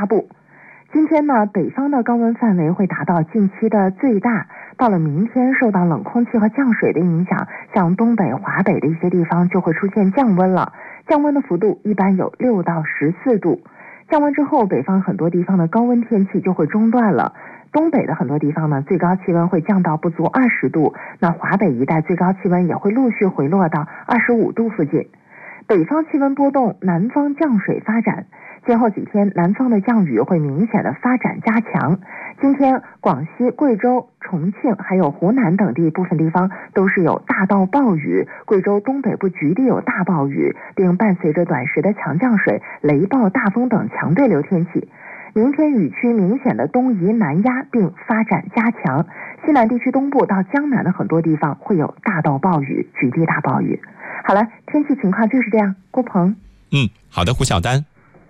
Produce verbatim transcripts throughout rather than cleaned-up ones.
发布。今天呢，北方的高温范围会达到近期的最大，到了明天受到冷空气和降水的影响，像东北、华北的一些地方就会出现降温了，降温的幅度一般有六到十四度。降温之后，北方很多地方的高温天气就会中断了。东北的很多地方呢，最高气温会降到不足二十度，那华北一带最高气温也会陆续回落到二十五度附近。北方气温波动，南方降水发展，今后几天南方的降雨会明显的发展加强。今天广西、贵州、重庆还有湖南等地部分地方都是有大到暴雨，贵州东北部局地有大暴雨，并伴随着短时的强降水、雷暴、大风等强对流天气。明天雨区明显的东移南压并发展加强，西南地区东部到江南的很多地方会有大到暴雨、局地大暴雨。好了，天气情况就是这样。郭鹏， 嗯，好的，胡晓丹。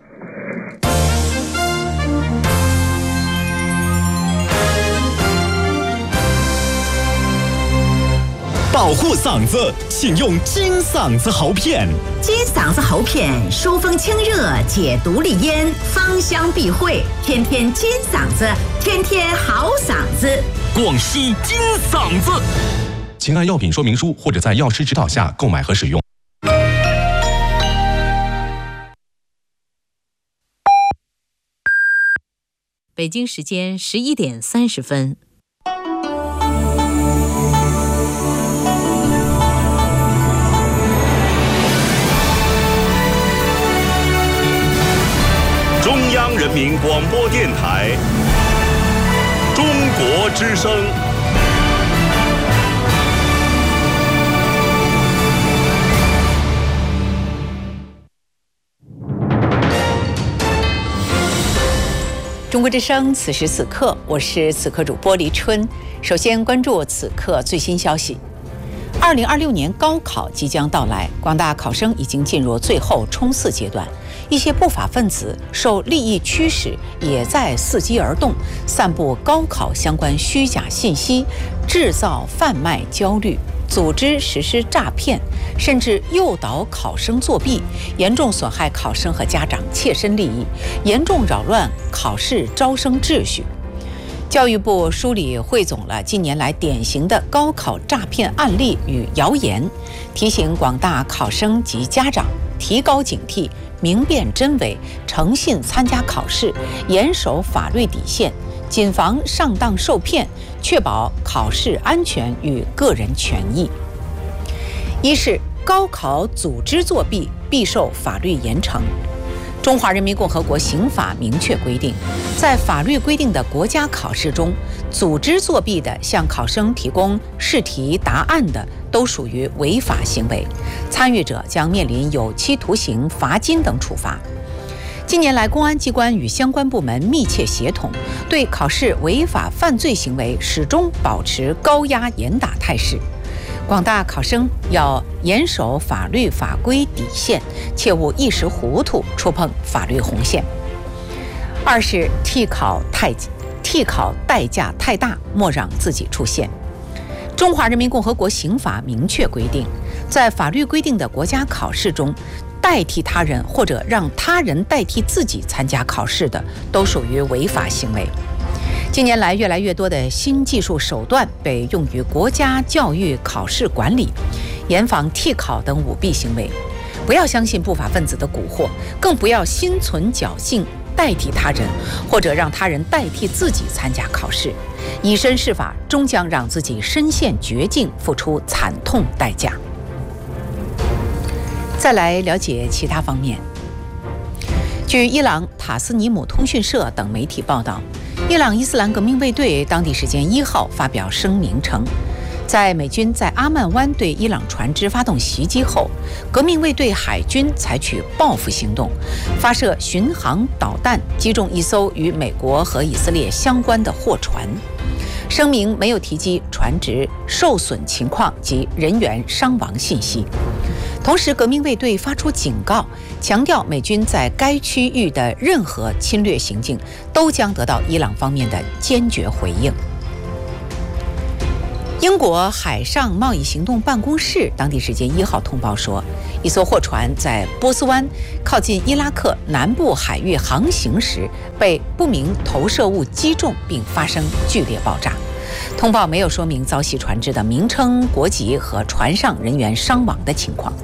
保护嗓子，请用金嗓子喉片。 金嗓子喉片疏风清热，解毒利咽，芳香避秽，天天金嗓子，天天好嗓子。 广西金嗓子。 请按药品说明书或者在药师指导下购买和使用。 北京时间十一点三十分。 中央人民广播电台中国之声。 中国之声，此时此刻，我是此刻主播黎春。首先关注此刻最新消息。二零二六年高考即将到来，广大考生已经进入最后冲刺阶段。一些不法分子受利益驱使，也在伺机而动，散布高考相关虚假信息，制造贩卖焦虑，组织实施诈骗，甚至诱导考生作弊，严重损害考生和家长切身利益，严重扰乱考试招生秩序。教育部梳理汇总了近年来典型的高考诈骗案例与谣言，提醒广大考生及家长提高警惕，明辨真伪，诚信参加考试，严守法律底线，谨防上当受骗，确保考试安全与个人权益。一是高考组织作弊必受法律严惩。中华人民共和国刑法明确规定，在法律规定的国家考试中，组织作弊的、向考生提供试题答案的，都属于违法行为，参与者将面临有期徒刑、罚金等处罚。近年来，公安机关与相关部门密切协同，对考试违法犯罪行为始终保持高压严打态势。广大考生要严守法律法规底线，切勿一时糊涂触碰法律红线。二是替考太替考代价太大，莫让自己出现。中华人民共和国刑法明确规定，在法律规定的国家考试中，代替他人或者让他人代替自己参加考试的，都属于违法行为。近年来，越来越多的新技术手段被用于国家教育考试管理，严防替考等舞弊行为。不要相信不法分子的蛊惑，更不要心存侥幸代替他人，或者让他人代替自己参加考试，以身试法，终将让自己身陷绝境，付出惨痛代价。再来了解其他方面。据伊朗塔斯尼姆通讯社等媒体报道，伊朗伊斯兰革命卫队当地时间一号发表声明称，在美军在阿曼湾对伊朗船只发动袭击后，革命卫队海军采取报复行动，发射巡航导弹击中一艘与美国和以色列相关的货船。声明没有提及船只受损情况及人员伤亡信息。同时，革命卫队发出警告，强调美军在该区域的任何侵略行径都将得到伊朗方面的坚决回应。 英国海上贸易行动办公室当地时间一号通报说，一艘货船在波斯湾靠近伊拉克南部海域航行时被不明投射物击中，并发生剧烈爆炸。通报没有说明遭袭船只的名称、国籍和船上人员伤亡的情况。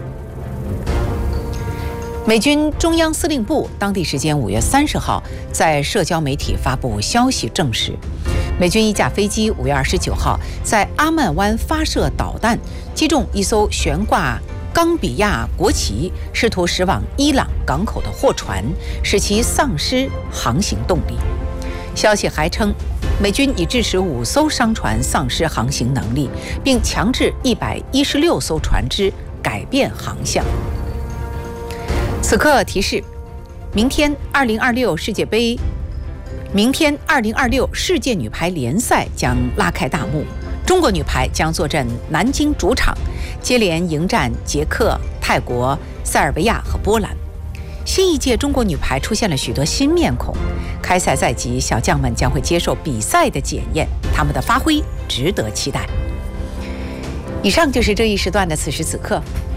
美军中央司令部当地时间五月三十号在社交媒体发布消息，证实美军一架飞机五月二十九号在阿曼湾发射导弹，击中一艘悬挂冈比亚国旗、试图驶往伊朗港口的货船，使其丧失航行动力。消息还称，美军已致使五艘商船丧失航行能力，并强制一百一十六艘船只改变航向。此刻提示，明天二零二六世界杯，明天二零二六世界女排联赛将拉开大幕。中国女排将坐镇南京主场，接连迎战捷克、泰国、塞尔维亚和波兰。新一届中国女排出现了许多新面孔，开赛在即，小将们将会接受比赛的检验，他们的发挥值得期待。以上就是这一时段的此时此刻，